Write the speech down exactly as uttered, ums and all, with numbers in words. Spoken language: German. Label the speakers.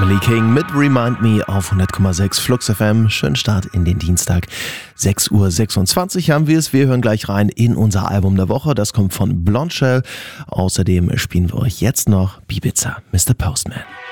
Speaker 1: Natalie King mit Remind Me auf hundert Komma sechs Flux F M. Schönen Start in den Dienstag. sechs Uhr sechsundzwanzig haben wir es. Wir hören gleich rein in unser Album der Woche. Das kommt von Blondshell. Außerdem spielen wir euch jetzt noch Ibiza, Mister Postman.